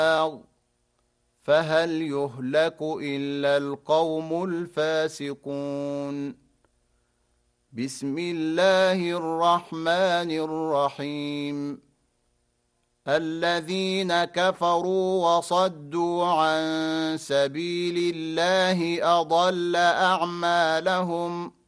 فهل يهلك إلا القوم الفاسقون. بسم الله الرحمن الرحيم. الذين كفروا وصدوا عن سبيل الله أضل أعمالهم